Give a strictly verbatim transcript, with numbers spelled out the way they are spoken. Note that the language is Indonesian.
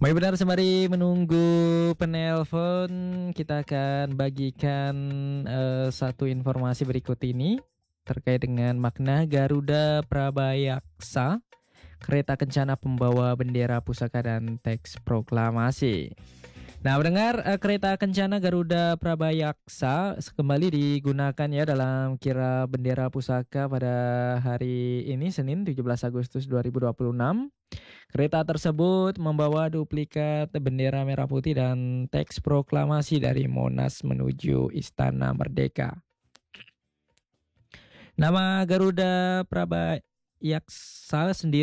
Baik, benar, sembari menunggu penelpon, kita akan bagikan eh, satu informasi berikut ini terkait dengan makna Garuda Prabayaksa, kereta kencana pembawa bendera pusaka dan teks proklamasi. Nah, mendengar eh, kereta kencana Garuda Prabayaksa kembali digunakan ya dalam kira bendera pusaka pada hari ini Senin tujuh belas Agustus dua ribu dua puluh enam. Kereta tersebut membawa duplikat bendera merah putih dan teks proklamasi dari Monas menuju Istana Merdeka. Nama Garuda Prabayaksa sendiri